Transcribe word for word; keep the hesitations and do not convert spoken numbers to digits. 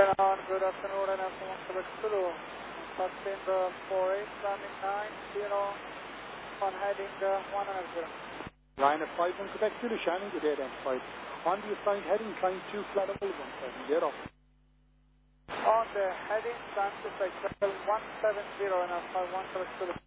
On, good afternoon, and afternoon, Quebec Zulu. Sustain the four eight, landing nine zero, on heading uh, one zero. Line at five one, Quebec Zulu, Shannon, good day then, five. On the assigned heading, climb two, flat up, one seven zero. On the heading, climb to cycle one seven zero, and five one, Quebec Zulu.